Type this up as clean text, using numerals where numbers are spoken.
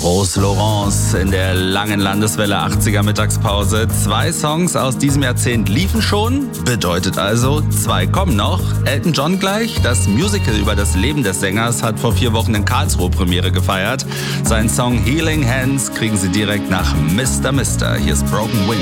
Rose Laurence in der langen Landeswelle 80er Mittagspause. 2 Songs aus diesem Jahrzehnt liefen schon, bedeutet also 2 kommen noch. Elton John gleich, das Musical über das Leben des Sängers hat vor 4 Wochen in Karlsruhe Premiere gefeiert. Seinen Song Healing Hands kriegen Sie direkt nach Mr. Mister. Hier ist Broken Wings.